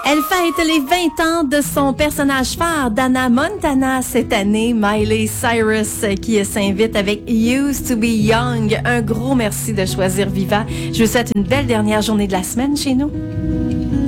Elle fête les 20 ans de son personnage phare, d'Hannah Montana, cette année. Miley Cyrus qui s'invite avec Used to be Young. Un gros merci de choisir Viva. Je vous souhaite une belle dernière journée de la semaine chez nous.